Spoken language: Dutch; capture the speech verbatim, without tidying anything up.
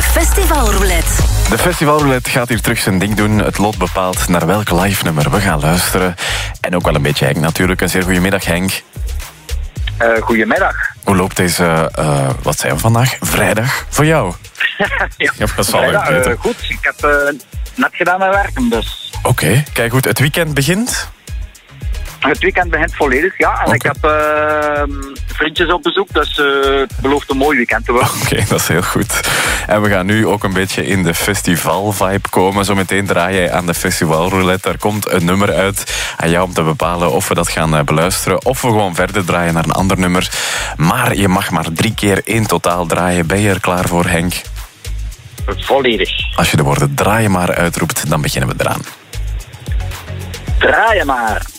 Festivalroulette. De Festivalroulette gaat hier terug zijn ding doen. Het lot bepaalt naar welk live nummer we gaan luisteren. En ook wel een beetje Henk natuurlijk. Een zeer goedemiddag, Henk. Uh, goedemiddag. Hoe loopt deze, uh, wat zijn we vandaag? Vrijdag voor jou? ja, ja, dat zal vrijdag, leuk uh, goed. Ik heb uh, net gedaan met werken, dus. Oké, okay. Kijk goed. Het weekend begint? Het weekend begint volledig, ja. En okay. ik heb uh, vriendjes op bezoek, dus uh, het belooft een mooi weekend te worden. Oké, okay, dat is heel goed. En we gaan nu ook een beetje in de festival-vibe komen. Zometeen draai jij aan de festivalroulette. Daar komt een nummer uit aan jou om te bepalen of we dat gaan beluisteren. Of we gewoon verder draaien naar een ander nummer. Maar je mag maar drie keer in totaal draaien. Ben je er klaar voor, Henk? Volledig. Als je de woorden draaien maar uitroept, dan beginnen we eraan. Draaien maar.